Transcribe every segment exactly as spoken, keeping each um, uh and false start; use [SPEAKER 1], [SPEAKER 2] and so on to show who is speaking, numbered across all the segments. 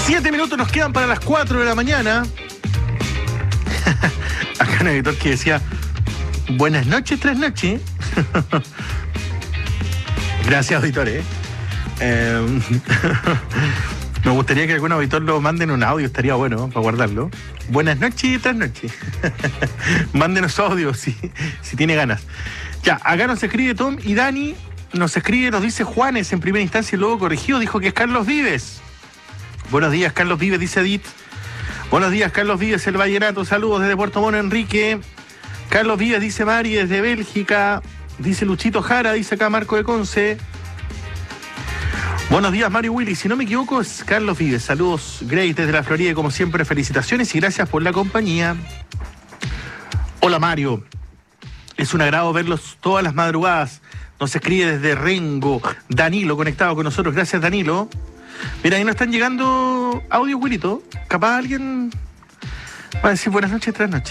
[SPEAKER 1] Siete minutos nos quedan para las cuatro de la mañana. Acá un editor que decía, buenas noches tras noche. Gracias, auditores. Eh, me gustaría que algún auditor lo mande en un audio, estaría bueno para guardarlo. Buenas noches tras noche. Mándenos audio si, si tiene ganas. Ya, acá nos escribe Tom y Dani, nos escribe, nos dice Juanes en primera instancia y luego corregido, dijo que es Carlos Vives. Buenos días, Carlos Vives, dice Edith. Buenos días, Carlos Vives, el Vallenato. Saludos desde Puerto Mono, Enrique. Carlos Vives, dice Mari, desde Bélgica. Dice Luchito Jara, dice acá Marco de Conce. Buenos días, Mario Willy. Si no me equivoco, es Carlos Vives. Saludos, Grace, desde la Florida. Y como siempre, felicitaciones y gracias por la compañía. Hola, Mario. Es un agrado verlos todas las madrugadas. Nos escribe desde Rengo. Danilo, conectado con nosotros. Gracias, Danilo. Mira, ahí nos están llegando audio, Wilito. Capaz alguien va a decir buenas noches tras noche.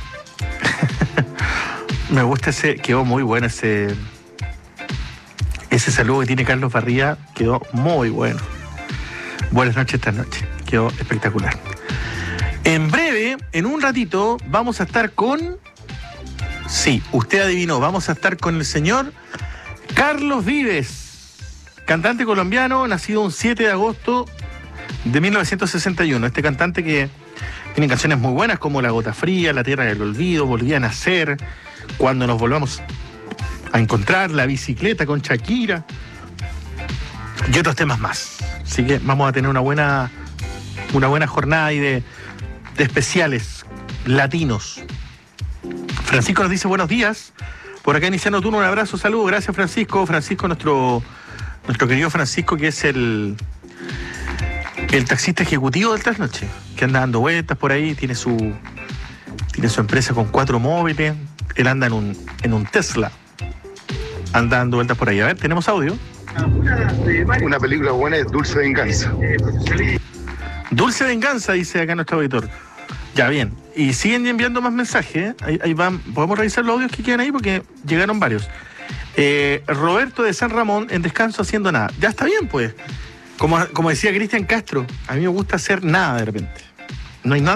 [SPEAKER 1] Me gusta ese, quedó muy bueno ese ese saludo que tiene Carlos Barría, quedó muy bueno. Buenas noches tras noche, quedó espectacular. En breve, en un ratito, vamos a estar con, sí, usted adivinó, vamos a estar con el señor Carlos Vives. Cantante colombiano, nacido un siete de agosto de mil novecientos sesenta y uno. Este cantante que tiene canciones muy buenas como La Gota Fría, La Tierra del Olvido, Volví a Nacer, Cuando nos volvamos a encontrar, La Bicicleta con Shakira y otros temas más. Así que vamos a tener una buena, una buena jornada ahí de, de especiales latinos. Francisco nos dice buenos días. Por acá iniciando turno, un abrazo, saludo. Gracias, Francisco. Francisco, nuestro... Nuestro querido Francisco, que es el el taxista ejecutivo del trasnoche, que anda dando vueltas por ahí, tiene su tiene su empresa con cuatro móviles, él anda en un en un Tesla, anda dando vueltas por ahí. A ver, tenemos audio.
[SPEAKER 2] Una película buena es Dulce Venganza.
[SPEAKER 1] Dulce Venganza, dice acá nuestro auditor. Ya, bien. Y siguen enviando más mensajes, ¿eh? Ahí, ahí van. Podemos revisar los audios que quedan ahí porque llegaron varios. Eh, Roberto de San Ramón en descanso haciendo nada. Ya está bien, pues. Como, como decía Cristian Castro, a mí me gusta hacer nada de repente. No hay nada.